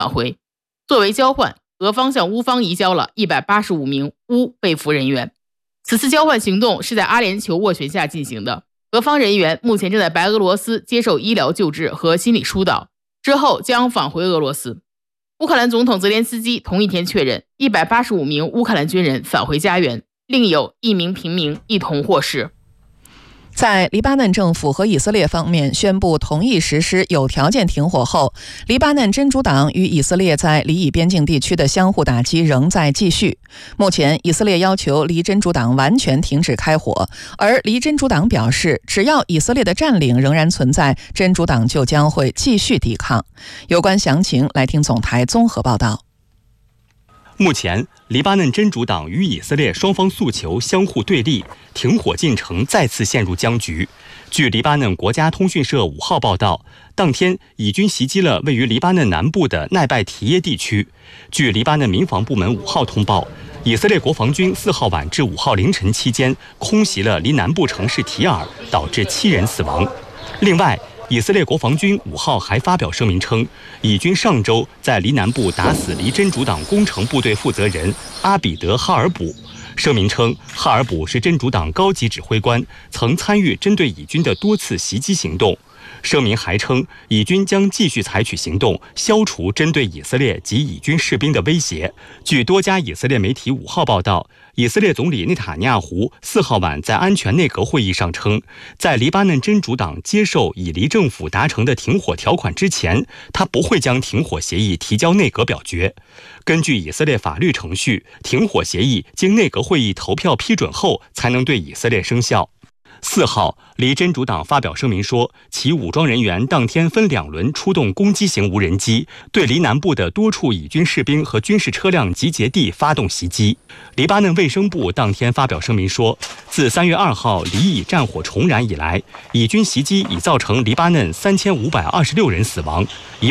返回。作为交换，俄方向乌方移交了185名乌被俘人员。此次交换行动是在阿联酋斡旋下进行的，俄方人员目前正在白俄罗斯接受医疗救治和心理疏导，之后将返回俄罗斯。乌克兰总统泽连斯基同一天确认185名乌克兰军人返回家园，另有1名平民一同获释。 在黎巴嫩政府和以色列方面宣布同意实施有条件停火后，黎巴嫩真主党与以色列在黎以边境地区的相互打击仍在继续。目前，以色列要求黎真主党完全停止开火，而黎真主党表示，只要以色列的占领仍然存在，真主党就将会继续抵抗。有关详情，来听总台综合报道。 目前，黎巴嫩真主党与以色列双方诉求相互对立，停火进程再次陷入僵局。据黎巴嫩国家通讯社5号报道，当天以军袭击了位于黎巴嫩南部的奈拜提耶地区。据黎巴嫩民防部门5号通报，以色列国防军4号晚至5号凌晨期间空袭了离南部城市提尔，导致7人死亡。另外，以色列国防军5号还发表声明称，以军上周在黎南部打死黎真主党工程部队负责人阿比德·哈尔卜。声明称，哈尔卜是真主党高级指挥官，曾参与针对以军的多次袭击行动。声明还称，以军将继续采取行动，消除针对以色列及以军士兵的威胁。据多家以色列媒体5号报道，以色列总理内塔尼亚胡4号晚在安全内阁会议上称，在黎巴嫩真主党接受以黎政府达成的停火条款之前，他不会将停火协议提交内阁表决。根据以色列法律程序，停火协议经内阁会议投票批准后才能对以色列生效。4号，黎真主党发表声明说，其武装人员当天分2轮出动攻击型无人机，对黎南部的多处以军士兵和军事车辆集结地发动袭击。黎巴嫩卫生部当天发表声明说，自3月2号黎以战火重燃以来，以军袭击已造成黎巴嫩3526人死亡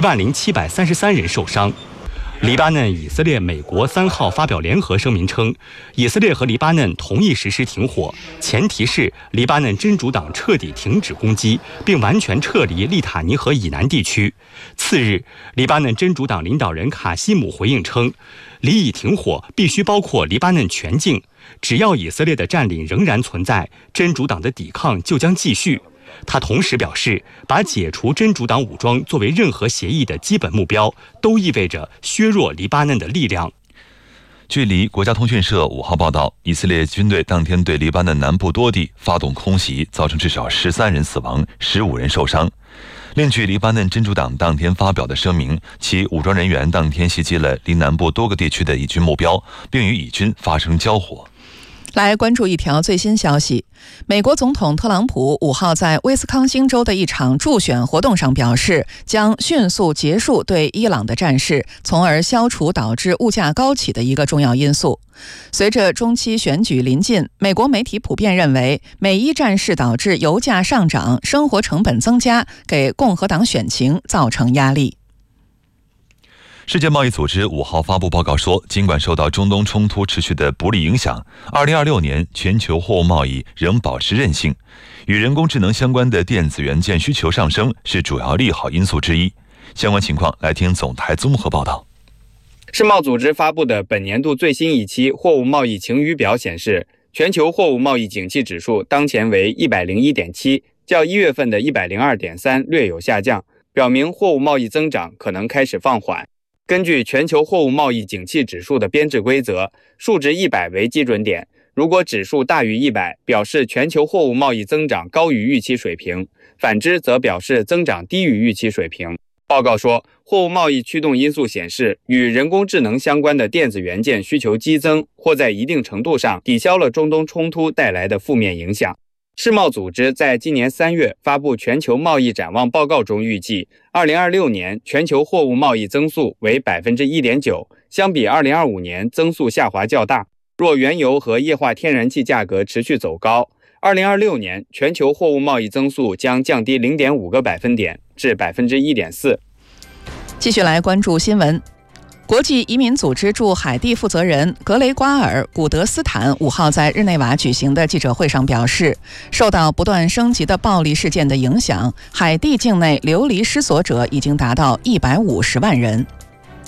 ，10733人受伤。黎巴嫩、以色列、美国3号发表联合声明称，以色列和黎巴嫩同意实施停火，前提是黎巴嫩真主党彻底停止攻击，并完全撤离利塔尼河以南地区。次日，黎巴嫩真主党领导人卡西姆回应称，黎以停火必须包括黎巴嫩全境，只要以色列的占领仍然存在，真主党的抵抗就将继续。他同时表示，把解除真主党武装作为任何协议的基本目标，都意味着削弱黎巴嫩的力量。 据黎国家通讯社5号报道，以色列军队当天对黎巴嫩南部多地发动空袭，造成至少13人死亡，15人受伤。另据黎巴嫩真主党当天发表的声明，其武装人员当天袭击了黎南部多个地区的以军目标，并与以军发生交火。 来关注一条最新消息，美国总统特朗普5号在威斯康星州的一场助选活动上表示，将迅速结束对伊朗的战事，从而消除导致物价高企的一个重要因素。随着中期选举临近，美国媒体普遍认为，美伊战事导致油价上涨、生活成本增加，给共和党选情造成压力。 世界贸易组织5号发布报告说，尽管受到中东冲突持续的不利影响，2026年全球货物贸易仍保持韧性。与人工智能相关的电子元件需求上升是主要利好因素之一。相关情况来听总台综合报道。 世贸组织发布的本年度最新一期货物贸易晴雨表显示，全球货物贸易景气指数当前为 101.7， 较1月份的 102.3 略有下降，表明货物贸易增长可能开始放缓。根据全球货物贸易景气指数的编制规则，数值100为基准点，如果指数大于100，表示全球货物贸易增长高于预期水平，反之则表示增长低于预期水平。报告说，货物贸易驱动因素显示，与人工智能相关的电子元件需求激增，或在一定程度上抵消了中东冲突带来的负面影响。世贸组织在今年3月发布全球贸易展望报告中预计，2026年全球货物贸易增速为 1.9%， 相比2025年增速下滑较大。若原油和液化天然气价格持续走高，2026年全球货物贸易增速将降低 0.5个百分点至 1.4%。 继续来关注新闻。国际移民组织驻海地负责人格雷瓜尔·古德斯坦5号在日内瓦举行的记者会上表示，受到不断升级的暴力事件的影响，海地境内流离失所者已经达到150万人。